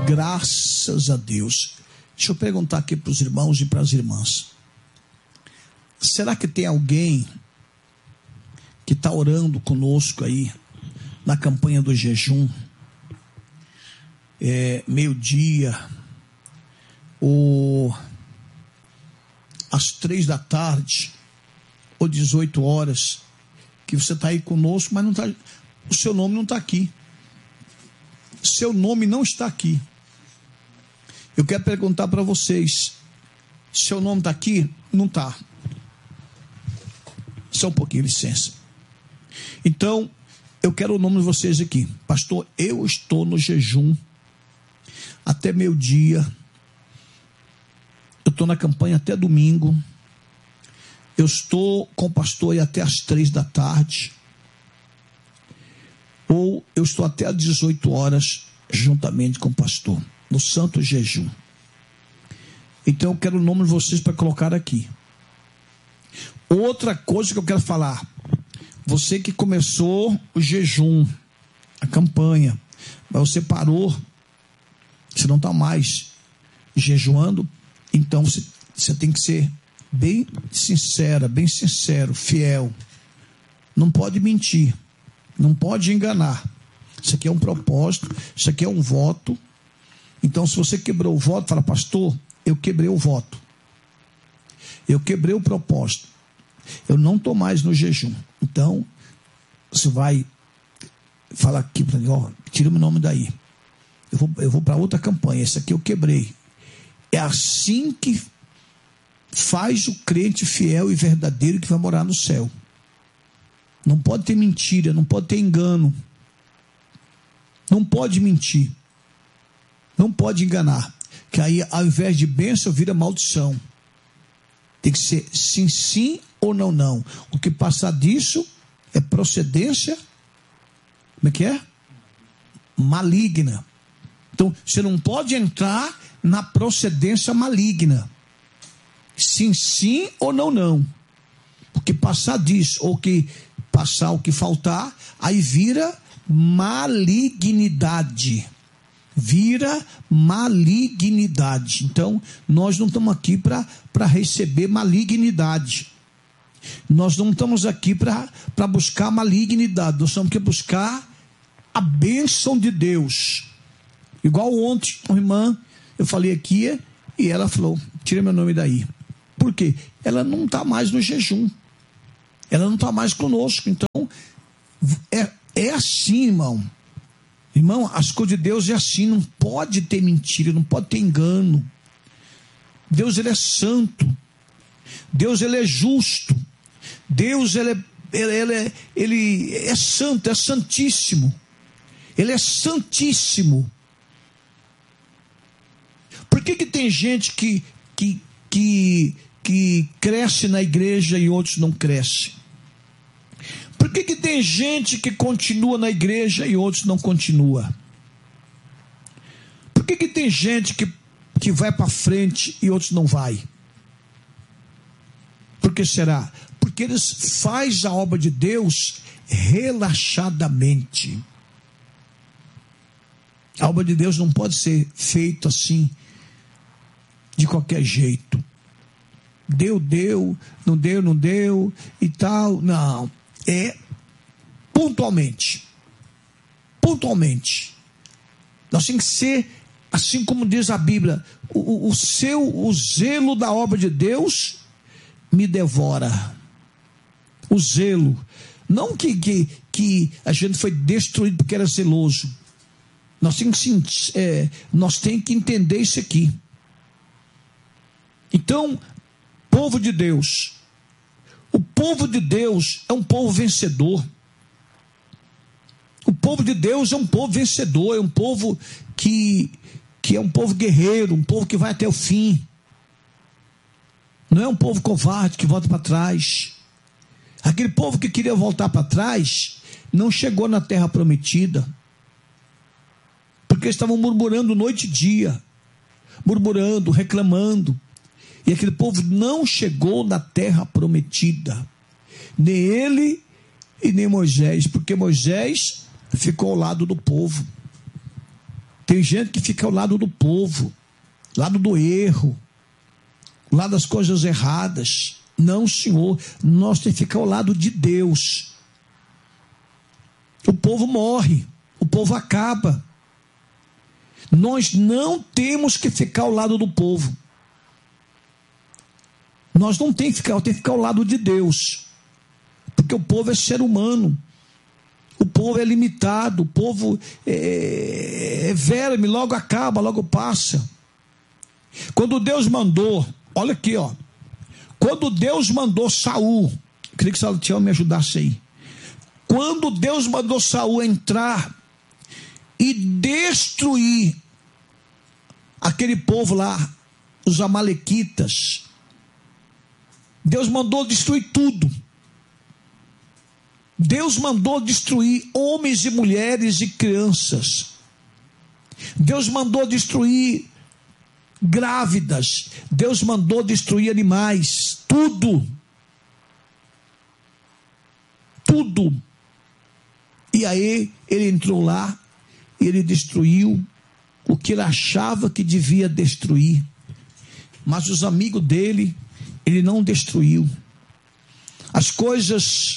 Graças a Deus. Deixa eu perguntar aqui para os irmãos e para as irmãs. Será que tem alguém que está orando conosco aí na campanha do jejum? Meio-dia ou às 3 da tarde ou 18 horas, que você está aí conosco, mas não tá, o seu nome não está aqui. Seu nome não está aqui. Eu quero perguntar para vocês: seu nome está aqui? Não está. Só um pouquinho, licença. Então, eu quero o nome de vocês aqui. Pastor, eu estou no jejum até meio-dia. Eu estou na campanha até domingo. Eu estou com o pastor aí até às 3 da tarde. Ou eu estou até às 18 horas juntamente com o pastor, no santo jejum. Então eu quero o nome de vocês para colocar aqui. Outra coisa que eu quero falar: você que começou o jejum, a campanha, mas você parou, você não está mais jejuando, então você tem que ser bem sincera, bem sincero, fiel. Não pode mentir, não pode enganar. Isso aqui é um propósito, isso aqui é um voto. Então, se você quebrou o voto, fala: pastor, eu quebrei o voto, eu quebrei o propósito, eu não estou mais no jejum. Então, você vai falar aqui para mim: ó, tira o meu nome daí, eu vou para outra campanha, esse aqui eu quebrei. É assim que faz o crente fiel e verdadeiro que vai morar no céu. Não pode ter mentira, não pode ter engano, não pode mentir, não pode enganar, que aí ao invés de bênção vira maldição. Tem que ser sim, sim ou não, não. O que passar disso é procedência, como é que é? Maligna. Então você não pode entrar na procedência maligna. Sim, sim ou não, não. Porque passar disso, ou que passar o que faltar, aí vira malignidade. Vira malignidade. Então, nós não estamos aqui para receber malignidade. Nós não estamos aqui para buscar malignidade. Nós estamos aqui para buscar a bênção de Deus. Igual ontem, uma irmã, eu falei aqui, e ela falou: tira meu nome daí. Por quê? Ela não está mais no jejum. Ela não está mais conosco. Então, é assim, irmão. Irmão, as coisas de Deus é assim. Não pode ter mentira, não pode ter engano. Deus, ele é santo. Deus, ele é justo. Deus, ele é santo, é santíssimo. Ele é santíssimo. Por que tem gente que cresce na igreja e outros não crescem? Por que tem gente que continua na igreja e outros não continua? Por que tem gente que vai para frente e outros não vai? Por que será? Porque eles fazem a obra de Deus relaxadamente. A obra de Deus não pode ser feita assim, de qualquer jeito. Deu, não deu e tal. Não, é pontualmente. Nós temos que ser, assim como diz a Bíblia, o zelo da obra de Deus me devora. O zelo. Não que a gente foi destruído porque era zeloso. Nós temos que entender isso aqui. Então, povo de Deus, o povo de Deus é um povo vencedor. O povo de Deus é um povo vencedor, é um povo que é um povo guerreiro, um povo que vai até o fim. Não é um povo covarde que volta para trás. Aquele povo que queria voltar para trás não chegou na terra prometida, porque eles estavam murmurando noite e dia, murmurando, reclamando. E aquele povo não chegou na terra prometida, nem ele e nem Moisés, porque Moisés ficou ao lado do povo. Tem gente que fica ao lado do povo, lado do erro, lado das coisas erradas. Não, Senhor, nós temos que ficar ao lado de Deus. O povo morre, o povo acaba. Nós não temos que ficar ao lado do povo. Nós não temos que ficar, temos que ficar ao lado de Deus. Porque o povo é ser humano. O povo é limitado, o povo é verme, logo acaba, logo passa. Quando Deus mandou, olha aqui, ó. Quando Deus mandou Saul, eu queria que Salatiel me ajudasse aí. Quando Deus mandou Saul entrar e destruir aquele povo lá, os amalequitas, Deus mandou destruir tudo. Deus mandou destruir homens e mulheres e crianças. Deus mandou destruir grávidas. Deus mandou destruir animais. Tudo. Tudo. E aí ele entrou lá e ele destruiu o que ele achava que devia destruir. Mas os amigos dele, ele não destruiu. As coisas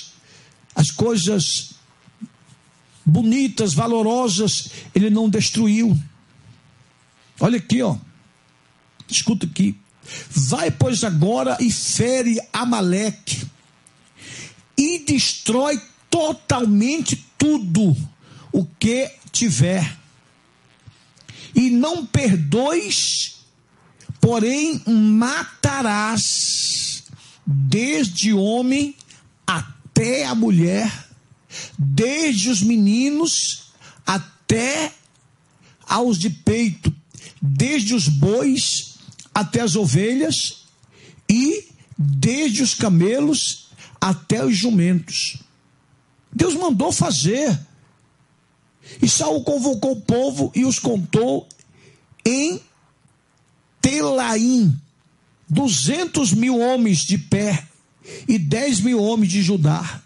bonitas, valorosas, ele não destruiu. Olha aqui, ó. Escuta aqui. Vai, pois, agora e fere Amaleque e destrói totalmente tudo o que tiver. E não perdoes, porém matarás desde homem até a mulher, desde os meninos até aos de peito, desde os bois até as ovelhas e desde os camelos até os jumentos. Deus mandou fazer. E Saul convocou o povo e os contou em Telaim, 200.000 homens de pé e 10.000 homens de Judá.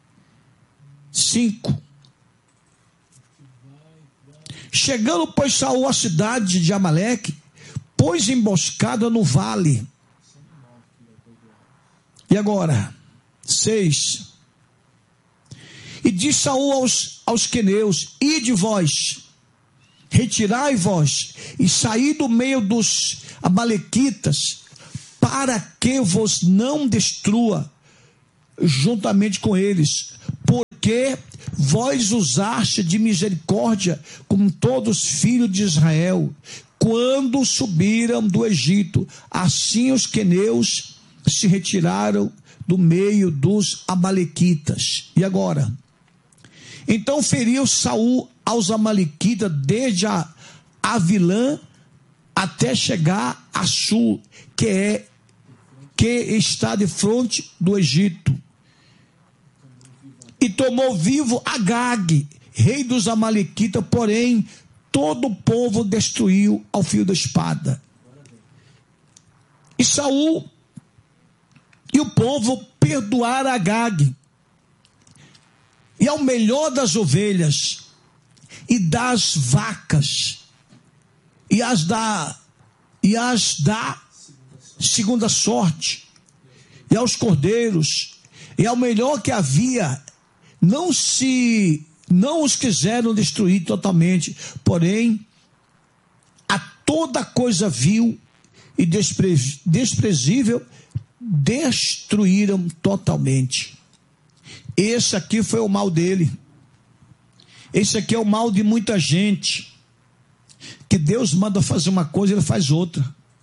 5. Chegando, pois, Saul à cidade de Amaleque, pôs emboscada no vale. E agora? 6. E diz Saul aos queneus: ide vós, retirai vós, e saí do meio dos amalequitas, para que vos não destrua juntamente com eles, porque vós usaste de misericórdia com todos os filhos de Israel, quando subiram do Egito. Assim os queneus se retiraram do meio dos amalequitas. E agora? Então feriu Saul aos amalequitas desde a Avilã até chegar a Sul, que está de frente do Egito. E tomou vivo Agag, rei dos amalequitas, porém todo o povo destruiu ao fio da espada. E Saul e o povo perdoaram Agag, e ao melhor das ovelhas e das vacas, e as dá segunda sorte, e aos cordeiros, e ao melhor que havia, não os quiseram destruir totalmente, porém a toda coisa vil e desprezível destruíram totalmente. Esse aqui foi o mal dele. Esse aqui é o mal de muita gente, que Deus manda fazer uma coisa, ele faz outra.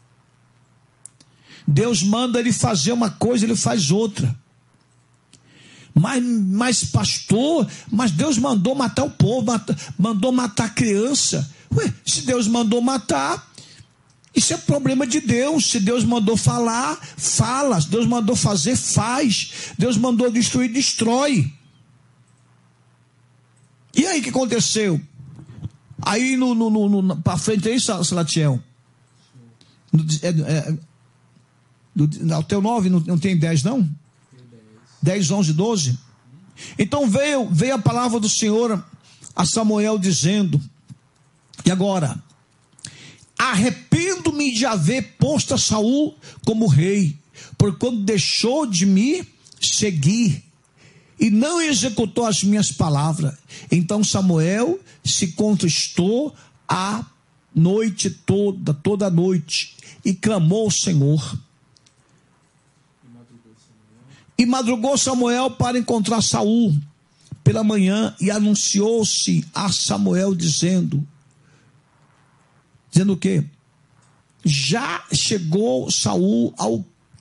Deus manda ele fazer uma coisa, ele faz outra. Mas pastor, mas Deus mandou matar o povo, mandou matar a criança. Ué, se Deus mandou matar, isso é problema de Deus. Se Deus mandou falar, fala. Se Deus mandou fazer, faz. Deus mandou destruir, destrói. E aí o que aconteceu? Aí para frente aí, Salatiel, até o 9 não tem 10 não? 10, 11, 12. Então veio a palavra do Senhor a Samuel dizendo: e agora? arrependo-me de haver posto a Saul como rei, por quando deixou de me seguir e não executou as minhas palavras. Então Samuel se contristou a noite toda a noite, e clamou ao Senhor. E madrugou Samuel para encontrar Saul pela manhã, e anunciou-se a Samuel dizendo o quê? Já chegou Saul ao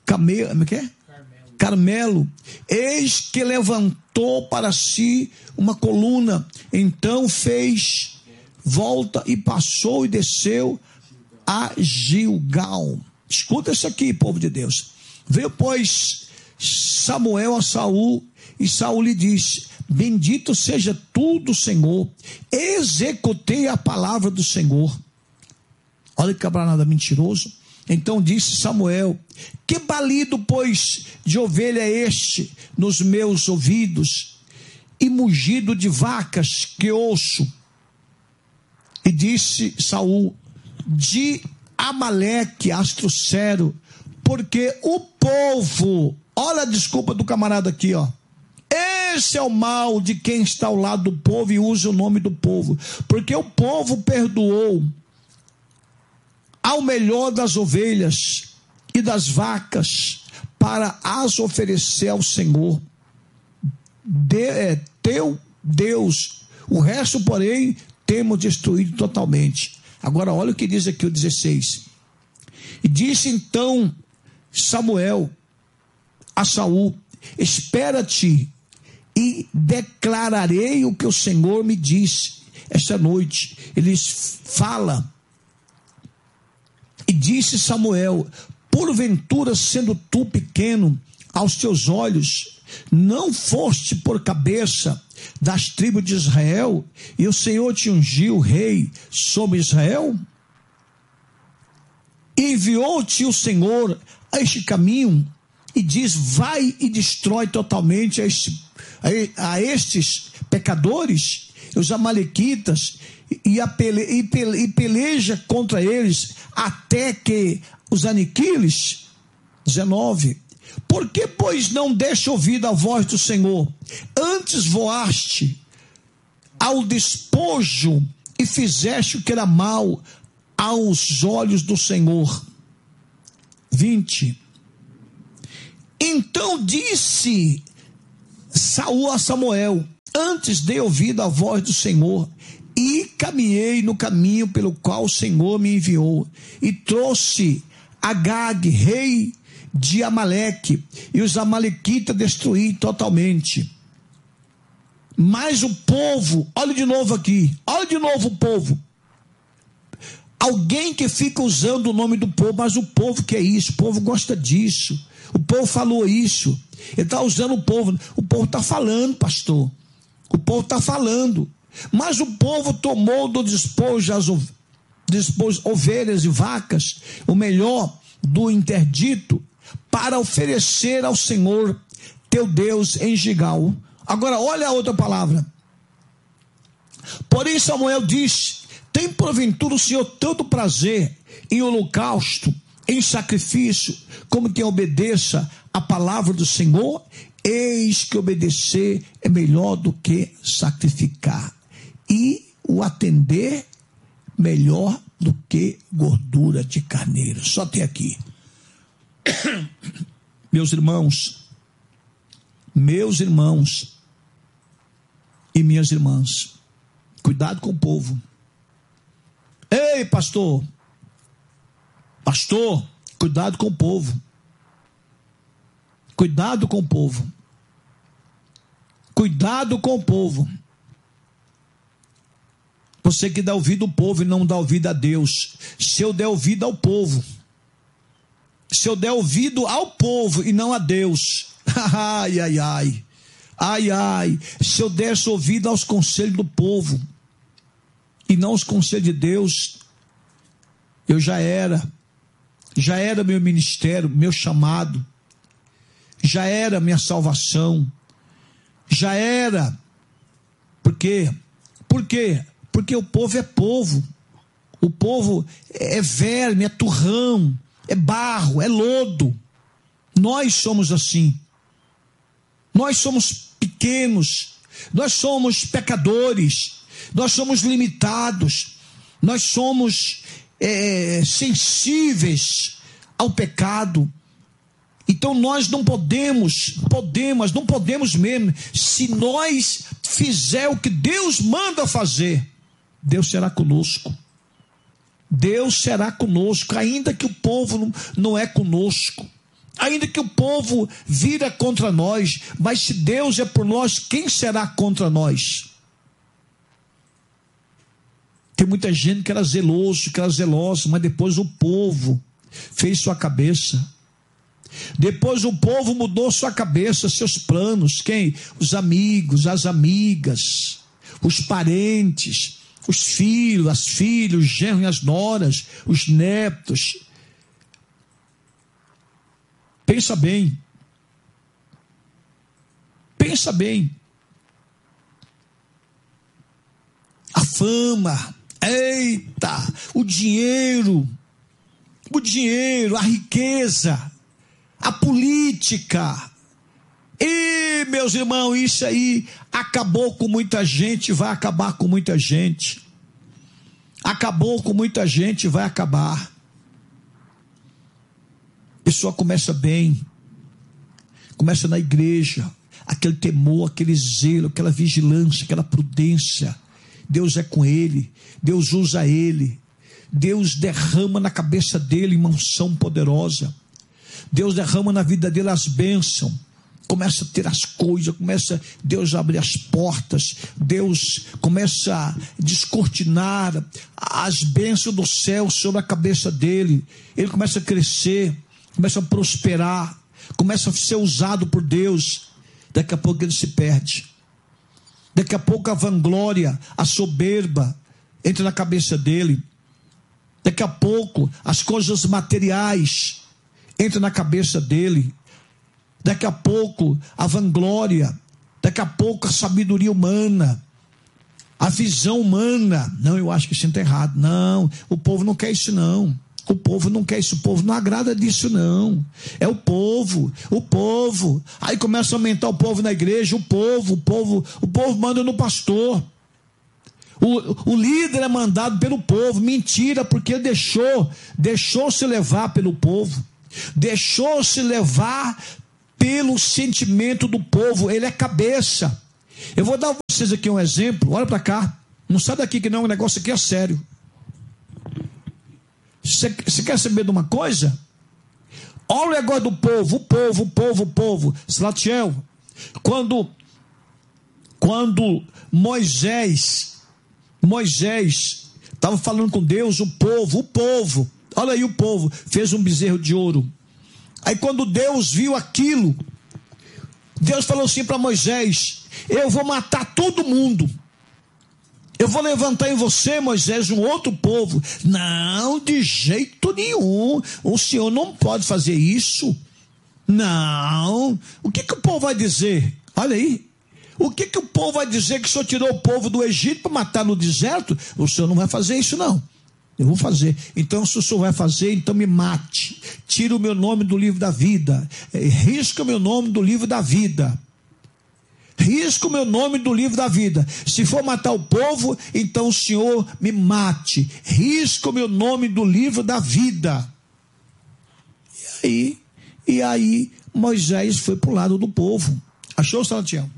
Carmelo. Eis que levantou para si uma coluna, então fez volta e passou e desceu a Gilgal. Escuta isso aqui, povo de Deus. Veio, pois, Samuel a Saul, e Saul lhe disse: bendito seja tu do Senhor, executei a palavra do Senhor. Olha que camarada mentiroso. Então disse Samuel: que balido, pois, de ovelha é este nos meus ouvidos, e mugido de vacas que ouço? E disse Saul: de Amaleque as trouxeram, porque o povo, olha a desculpa do camarada aqui, ó. Esse é o mal de quem está ao lado do povo e usa o nome do povo, porque o povo perdoou ao melhor das ovelhas e das vacas para as oferecer ao Senhor, teu Deus. O resto, porém, temos destruído totalmente. Agora olha o que diz aqui o 16. E disse então Samuel a Saul: espera-te e declararei o que o Senhor me disse esta noite. Ele fala: e disse Samuel: porventura, sendo tu pequeno aos teus olhos, não foste por cabeça das tribos de Israel, e o Senhor te ungiu rei sobre Israel? E enviou-te o Senhor a este caminho, e diz: vai e destrói totalmente a estes pecadores, os amalequitas, e peleja contra eles até que os aniquiles. 19. Por que, pois, não deixa ouvir a voz do Senhor? Antes voaste ao despojo e fizeste o que era mal aos olhos do Senhor. 20. Então disse Saul a Samuel: antes dei ouvido à voz do Senhor, e caminhei no caminho pelo qual o Senhor me enviou, e trouxe Agag, rei de Amaleque, e os amalequitas destruí totalmente. Mas o povo, olha de novo aqui, olha de novo o povo. Alguém que fica usando o nome do povo, mas o povo quer isso, o povo gosta disso, o povo falou isso, ele está usando o povo está falando, pastor, o povo está falando, mas o povo tomou do despojo ovelhas e vacas, o melhor do interdito, para oferecer ao Senhor teu Deus em Gilgal. Agora olha a outra palavra. Porém Samuel diz: tem porventura o Senhor tanto prazer em holocausto, em sacrifício, como quem obedeça a palavra do Senhor? Eis que obedecer é melhor do que sacrificar, e o atender melhor do que gordura de carneiro. Só tem aqui. Meus irmãos e minhas irmãs, cuidado com o povo. Ei, pastor, cuidado com o povo. Cuidado com o povo. Cuidado com o povo. Você que dá ouvido ao povo e não dá ouvido a Deus. Se eu der ouvido ao povo, se eu der ouvido ao povo e não a Deus, ai, ai, ai, ai, ai, se eu desse ouvido aos conselhos do povo e não aos conselhos de Deus, eu já era meu ministério, meu chamado, já era minha salvação, já era. Por quê? Porque o povo é povo, O povo é verme, é turrão, é barro, é lodo. Nós somos assim. Nós somos pequenos, nós somos pecadores, nós somos limitados, nós somos sensíveis ao pecado. Então nós não podemos mesmo. Se nós fizer o que Deus manda fazer, Deus será conosco. Deus será conosco, ainda que o povo não é conosco, ainda que o povo vira contra nós, mas se Deus é por nós, quem será contra nós? Tem muita gente que era zeloso, que era zelosa, mas depois o povo fez sua cabeça. Depois o povo mudou sua cabeça, seus planos. Quem? Os amigos, as amigas, os parentes, os filhos, as filhas, os genros e as noras, os netos. Pensa bem. Pensa bem. A fama, eita, o dinheiro, a riqueza, a política. E, meus irmãos, isso aí acabou com muita gente, vai acabar com muita gente. Acabou com muita gente, vai acabar. A pessoa começa bem, começa na igreja, aquele temor, aquele zelo, aquela vigilância, aquela prudência. Deus é com ele, Deus usa ele, Deus derrama na cabeça dele uma unção poderosa, Deus derrama na vida dele as bênçãos, começa a ter as coisas, Deus abre as portas, Deus começa a descortinar as bênçãos do céu sobre a cabeça dele, ele começa a crescer, começa a prosperar, começa a ser usado por Deus. Daqui a pouco ele se perde, daqui a pouco a vanglória, a soberba entra na cabeça dele, daqui a pouco as coisas materiais entram na cabeça dele, daqui a pouco a vanglória, daqui a pouco a sabedoria humana, a visão humana. Não, eu acho que isso está errado. Não, o povo não quer isso não. O povo não quer isso, o povo não agrada disso não. É o povo. Aí começa a aumentar o povo na igreja, o povo manda no pastor. O líder é mandado pelo povo. Mentira, porque deixou se levar pelo povo. Deixou se levar pelo sentimento do povo. Ele é cabeça. Eu vou dar a vocês aqui um exemplo. Olha para cá. Não sai daqui que não, o negócio aqui é sério. Você quer saber de uma coisa? Olha o negócio do povo, o povo. Salatiel, quando Moisés estava falando com Deus, o povo, olha aí, o povo fez um bezerro de ouro. Aí quando Deus viu aquilo, Deus falou assim para Moisés: eu vou matar todo mundo. Eu vou levantar em você, Moisés, um outro povo. Não, de jeito nenhum. O senhor não pode fazer isso. Não. O que o povo vai dizer? Olha aí. O que o povo vai dizer que o senhor tirou o povo do Egito para matar no deserto? O senhor não vai fazer isso, não. Eu vou fazer. Então, se o senhor vai fazer, então me mate. Tira o meu nome do livro da vida. Risca o meu nome do livro da vida. Risca o meu nome do livro da vida. Se for matar o povo, então o senhor me mate. Risca o meu nome do livro da vida. E aí Moisés foi para o lado do povo. Achou, Salatiel?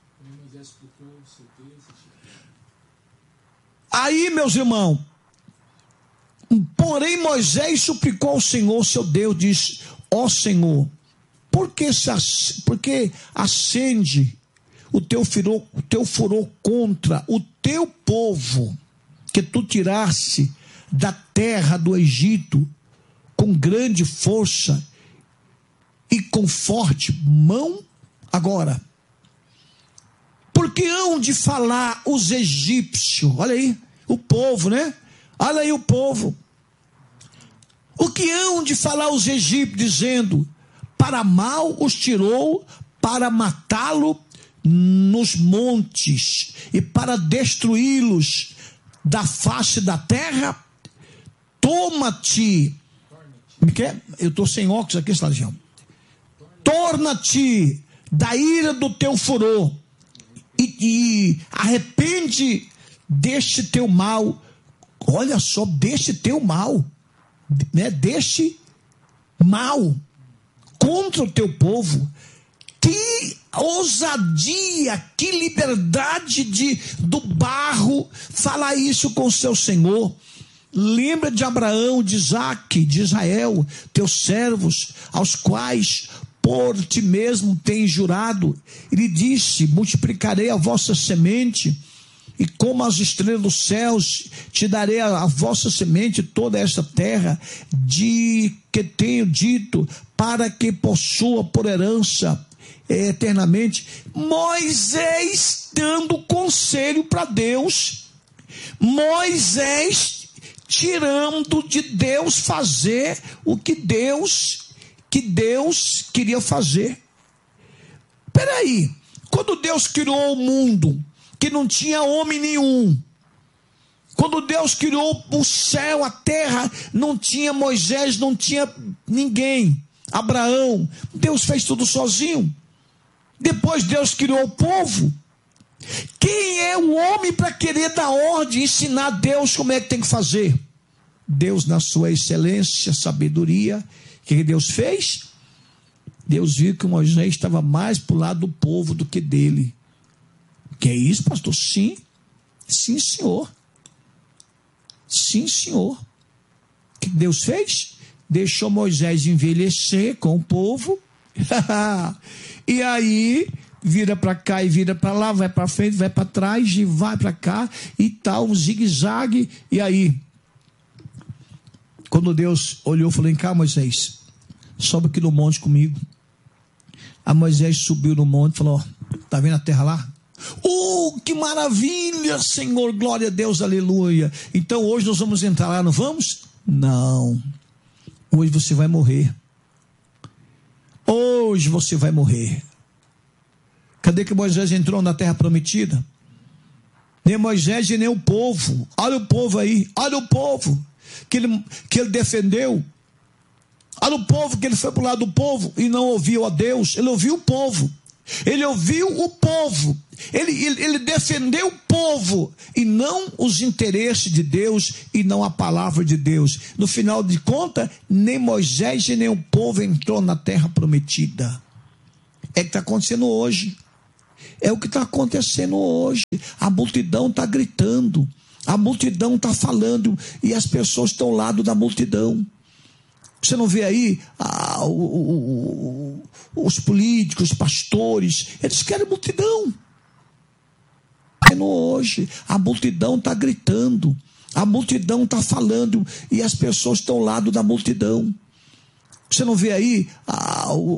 Aí, meus irmãos, porém Moisés suplicou ao Senhor, seu Deus, disse: ó Senhor, por que acende o teu furor contra o teu povo, que tu tiraste da terra do Egito com grande força e com forte mão? Agora, porque hão de falar os egípcios? Olha aí, o povo, né? Olha aí o povo. O que hão de falar os egípcios, dizendo: para mal os tirou, para matá-lo nos montes e para destruí-los da face da terra? toma-te. Eu estou sem óculos aqui, Sargento. Torna-te da ira do teu furor e arrepende deste teu mal. Olha só, deste teu mal, né? Deste mal contra o teu povo. Que ousadia, que liberdade do barro falar isso com o seu Senhor. Lembra de Abraão, de Isaque, de Israel, teus servos, aos quais por ti mesmo tens jurado. Ele disse: multiplicarei a vossa semente, e como as estrelas dos céus, te darei a vossa semente toda esta terra, de que tenho dito, para que possua por herança eternamente. Moisés dando conselho para Deus. Moisés tirando de Deus fazer o que Deus queria fazer. Peraí, quando Deus criou o mundo, que não tinha homem nenhum, quando Deus criou o céu, a terra, não tinha Moisés, não tinha ninguém, Abraão, Deus fez tudo sozinho. Depois Deus criou o povo. Quem é o homem para querer dar ordem, ensinar a Deus como é que tem que fazer? Deus, na sua excelência, sabedoria, o que Deus fez? Deus viu que Moisés estava mais para o lado do povo do que dele. Que é isso, pastor? Sim, sim, senhor. Sim, senhor. O que Deus fez? Deixou Moisés envelhecer com o povo. E aí vira para cá e vira para lá, vai para frente, vai para trás e vai para cá e tal, um zigue-zague. E aí, quando Deus olhou, falou: vem cá, Moisés, sobe aqui no monte comigo. A Moisés subiu no monte e falou: tá vendo a terra lá? Que maravilha, Senhor, glória a Deus, aleluia. Então hoje nós vamos entrar lá, não vamos? Não, hoje você vai morrer. Hoje você vai morrer. Cadê que Moisés entrou na terra prometida? Nem Moisés e nem o povo. Olha o povo aí, olha o povo que ele defendeu. Olha o povo que ele foi para o lado do povo e não ouviu a Deus. Ele ouviu o povo. Ele ouviu o povo. Ele defendeu o povo e não os interesses de Deus e não a palavra de Deus. No final de contas, nem Moisés e nem o povo entrou na terra prometida. É o que está acontecendo hoje. É o que está acontecendo hoje. A multidão está gritando, a multidão está falando e as pessoas estão ao lado da multidão. Você não vê aí os políticos, os pastores, eles querem multidão. Hoje a multidão está gritando, a multidão está falando e as pessoas estão ao lado da multidão. Você não vê aí